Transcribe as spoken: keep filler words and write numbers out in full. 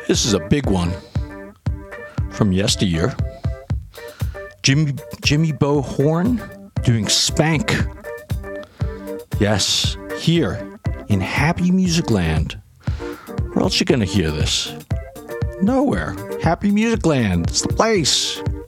This is a big one from yesteryear. Jimmy, Jimmy Bo Horn doing Spank. Yes, here in Happy Music Land. Where else you gonna hear this? Nowhere. Happy Music Land. It's the place.